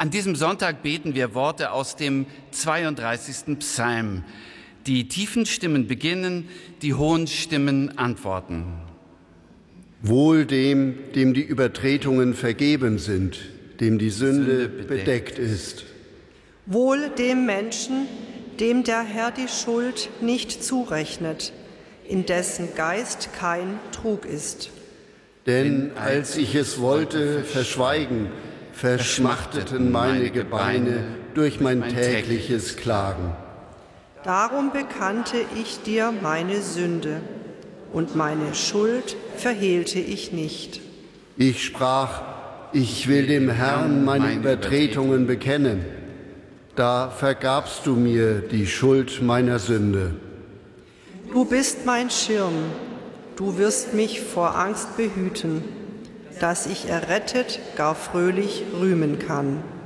An diesem Sonntag beten wir Worte aus dem 32. Psalm. Die tiefen Stimmen beginnen, die hohen Stimmen antworten. Wohl dem, dem die Übertretungen vergeben sind, dem die Sünde bedeckt ist. Wohl dem Menschen, dem der Herr die Schuld nicht zurechnet, in dessen Geist kein Trug ist. Denn als ich es wollte verschweigen, verschmachteten meine Gebeine durch mein tägliches Klagen. Darum bekannte ich dir meine Sünde, und meine Schuld verhehlte ich nicht. Ich sprach, ich will dem Herrn meine Übertretungen bekennen. Da vergabst du mir die Schuld meiner Sünde. Du bist mein Schirm, du wirst mich vor Angst behüten, dass ich errettet gar fröhlich rühmen kann.